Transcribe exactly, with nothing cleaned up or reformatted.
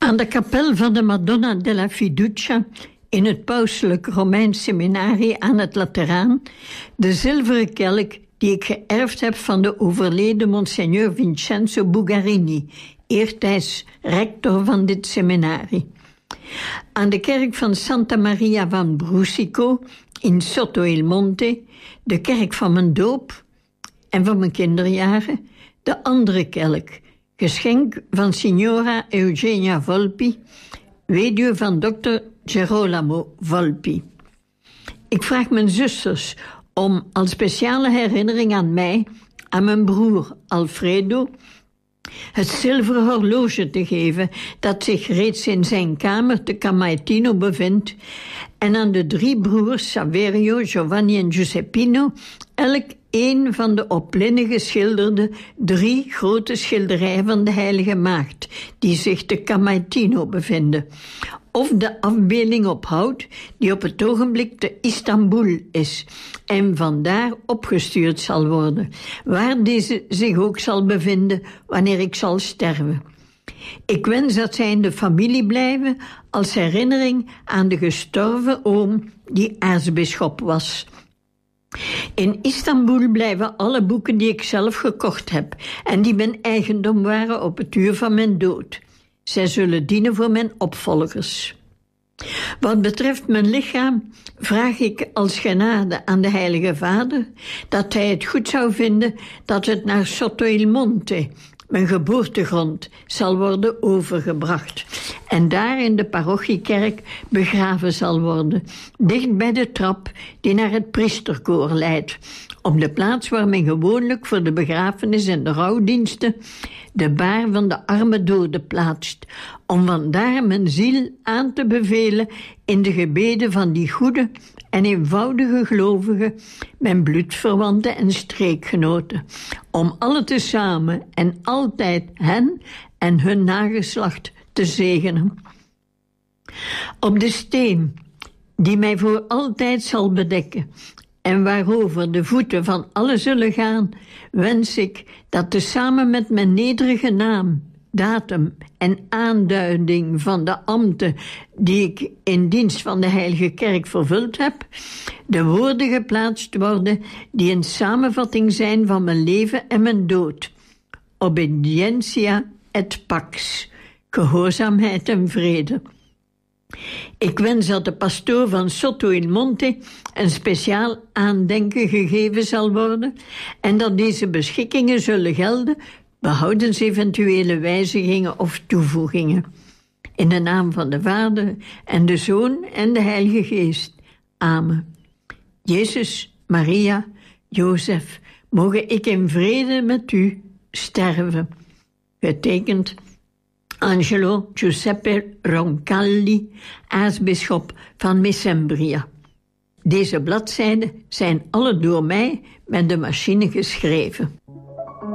Aan de kapel van de Madonna della Fiducia in het pauselijk Romeins seminarie aan het Lateraan, de zilveren kelk die ik geërfd heb van de overleden Monsignor Vincenzo Bugarini, eertijds rector van dit seminarie. Aan de kerk van Santa Maria van Brusico in Sotto il Monte, de kerk van mijn doop en van mijn kinderjaren, de andere kelk, geschenk van Signora Eugenia Volpi, weduwe van dokter Gerolamo Volpi. Ik vraag mijn zusters om als speciale herinnering aan mij, aan mijn broer Alfredo, het zilveren horloge te geven dat zich reeds in zijn kamer te Camaitino bevindt, en aan de drie broers Saverio, Giovanni en Giuseppino elk een van de op linnen geschilderde drie grote schilderijen van de Heilige Maagd die zich te Camaitino bevinden, of de afbeelding op hout die op het ogenblik te Istanbul is en vandaar opgestuurd zal worden, waar deze zich ook zal bevinden wanneer ik zal sterven. Ik wens dat zij in de familie blijven als herinnering aan de gestorven oom die aartsbisschop was. In Istanbul blijven alle boeken die ik zelf gekocht heb en die mijn eigendom waren op het uur van mijn dood. Zij zullen dienen voor mijn opvolgers. Wat betreft mijn lichaam vraag ik als genade aan de Heilige Vader dat hij het goed zou vinden dat het naar Sotto il Monte, mijn geboortegrond, zal worden overgebracht en daar in de parochiekerk begraven zal worden, dicht bij de trap die naar het priesterkoor leidt, op de plaats waar men gewoonlijk voor de begrafenis en de rouwdiensten de baar van de arme dode plaatst, om vandaar mijn ziel aan te bevelen in de gebeden van die goede en eenvoudige gelovigen, mijn bloedverwanten en streekgenoten, om alle tezamen en altijd hen en hun nageslacht te zegenen. Op de steen die mij voor altijd zal bedekken en waarover de voeten van allen zullen gaan, wens ik dat tezamen met mijn nederige naam, datum en aanduiding van de ambten die ik in dienst van de Heilige Kerk vervuld heb, de woorden geplaatst worden die een samenvatting zijn van mijn leven en mijn dood. Obedientia et pax, gehoorzaamheid en vrede. Ik wens dat de pastoor van Sotto il Monte een speciaal aandenken gegeven zal worden en dat deze beschikkingen zullen gelden, behoudens eventuele wijzigingen of toevoegingen. In de naam van de Vader en de Zoon en de Heilige Geest. Amen. Jezus, Maria, Jozef, mogen ik in vrede met u sterven. Getekend Angelo Giuseppe Roncalli, aartsbisschop van Mesembria. Deze bladzijden zijn alle door mij met de machine geschreven.